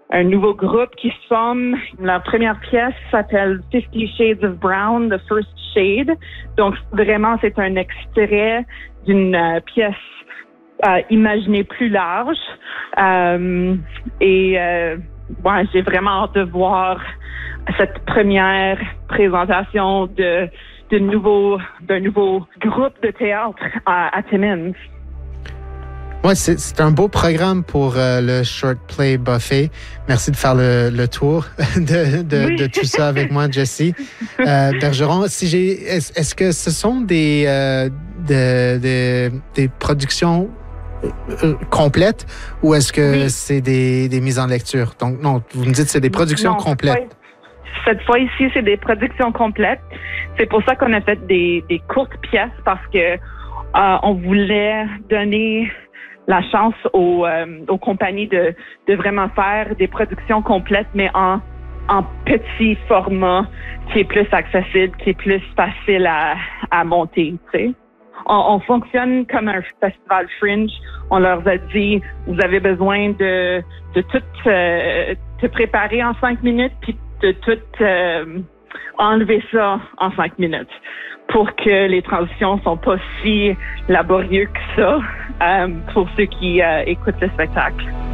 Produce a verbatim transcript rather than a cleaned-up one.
un nouveau groupe qui se forme. La première pièce s'appelle Fifty Shades of Brown, The First Shade. Donc, vraiment, c'est un extrait d'une euh, pièce euh, imaginée plus large. Euh, et euh, ouais, j'ai vraiment hâte de voir cette première présentation de, de nouveau, d'un nouveau groupe de théâtre à, à Timmins. Oui, c'est, c'est un beau programme pour euh, le Short Play Buffet. Merci de faire le, le tour de, de, oui. de tout ça avec moi, Jessie. Euh, Bergeron, si j'ai, est, est-ce que ce sont des, euh, de, de, des productions euh, complètes ou est-ce que oui. c'est des, des mises en lecture? Donc, non, vous me dites que c'est des productions non, complètes. Cette fois ici, c'est des productions complètes. C'est pour ça qu'on a fait des, des courtes pièces parce que euh, on voulait donner la chance aux, euh, aux compagnies de, de vraiment faire des productions complètes, mais en, en petit format qui est plus accessible, qui est plus facile à, à monter, tu sais. On, on fonctionne comme un festival fringe. On leur a dit, vous avez besoin de, de tout euh, te préparer en cinq minutes, puis de tout euh, enlever ça en cinq minutes pour que les transitions sont pas si laborieuses que ça euh, pour ceux qui euh, écoutent le spectacle.